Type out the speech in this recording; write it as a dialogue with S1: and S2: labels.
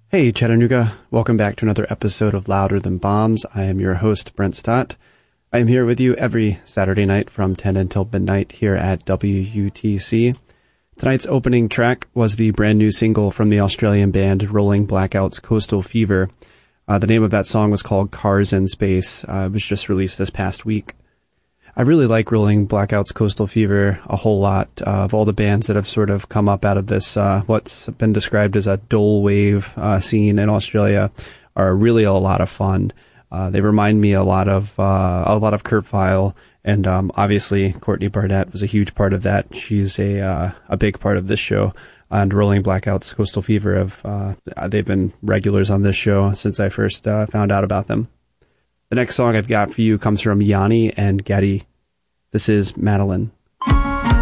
S1: Hey Chattanooga, welcome back to another episode of Louder Than Bombs. I am your host, Brent Stott. I am here with you every Saturday night from 10 until midnight here at WUTC. Tonight's opening track was the brand new single from the Australian band Rolling Blackout's Coastal Fever. The name of that song was called Cars in Space. It was just released this past week. I really like Rolling Blackout's Coastal Fever a whole lot. Of all the bands that have sort of come up out of this, what's been described as a dole wave scene in Australia, are really a lot of fun. They remind me a lot of Kurt Vile, and obviously Courtney Barnett was a huge part of that. She's a big part of this show. And Rolling Blackout's Coastal Fever they've been regulars on this show since I first found out about them. The next song I've got for you comes from Yanni and Getty. This is Madeline.